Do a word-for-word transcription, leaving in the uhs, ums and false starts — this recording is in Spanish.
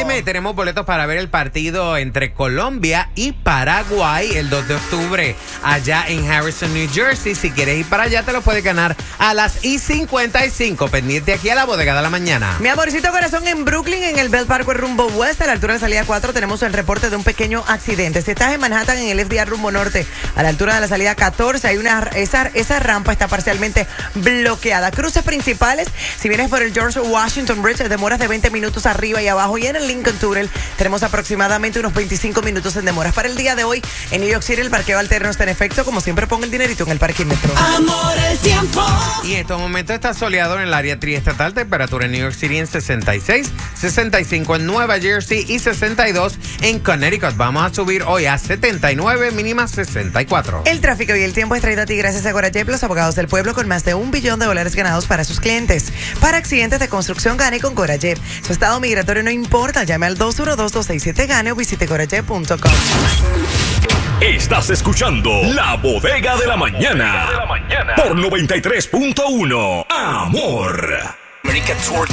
Óyeme, tenemos boletos para ver el partido entre Colombia y Paraguay el dos de octubre allá en Harrison, New Jersey. Si quieres ir para allá, te lo puedes ganar a las y cincuenta y cinco. Pendiente aquí a la bodega de la mañana. Mi amorcito corazón, en Brooklyn, en el Bell Parkway rumbo West, a la altura de salida cuatro, tenemos el reporte de un pequeño accidente. Si estás en Manhattan, en el F D R rumbo norte, a la altura de la salida catorce, hay una esa, esa rampa está parcialmente bloqueada. Cruces principales, si vienes por el George Washington Bridge, demoras de veinte minutos arriba y abajo, y en el Lincoln Tunnel tenemos aproximadamente unos veinticinco minutos en demoras. Para el día de hoy, en New York City, el parqueo alterno está en efecto. Como siempre, pon el dinerito en el parquímetro. Amor, el tiempo. Y en estos momentos está soleado en el área triestatal, temperatura en New York City en sesenta y seis, sesenta y cinco en Nueva Jersey y sesenta y dos en Connecticut. Vamos a subir hoy a setenta y nueve, mínima sesenta y cuatro. El tráfico y el tiempo es traído a ti gracias a Gorajep, los abogados del pueblo con más de un billón de dólares ganados para sus clientes. Para accidentes de construcción, gane con Gorajep. Su estado migratorio no importa. Llame al dos uno dos, dos seis siete, gane o visite gorajep punto com. Estás escuchando La Bodega de la Mañana por noventa y tres punto uno. Amor. American Tour